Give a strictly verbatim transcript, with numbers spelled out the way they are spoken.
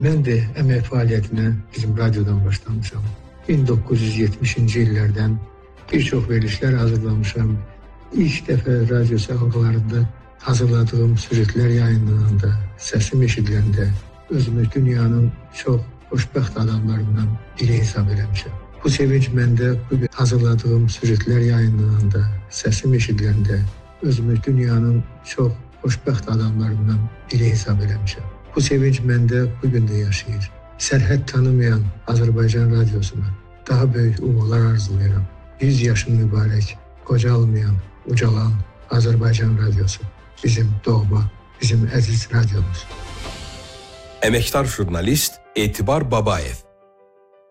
Mən də əmək fəaliyyətinə bizim radiodan başlamışam. min doqquz yüz yetmişinci illərdən bir çox verilişlər hazırlamışam. İlk dəfə radio sahələrində hazırladığım süjetlər yayınlananda, səsim eşidiləndə özümü dünyanın çox xoşbəxt adamlarından biri hesab eləmişəm. Bu sevinç məndə bu hazırladığım süjetlər yayınlananda, səsim eşidiləndə özümü dünyanın çox xoşbəxt adamlarından biri hesab eləmişəm. Bu sevinç məndə bugün də yaşayır. Sərhəd tanımayan Azərbaycan radiosuna daha böyük uğurlar arzulayıram. yüz yaşın mübarək, qocalmayan, ucalan Azərbaycan radiosu. Bizim doğma, bizim əziz radiomuz. Əməkdar jurnalist Etibar Babayev.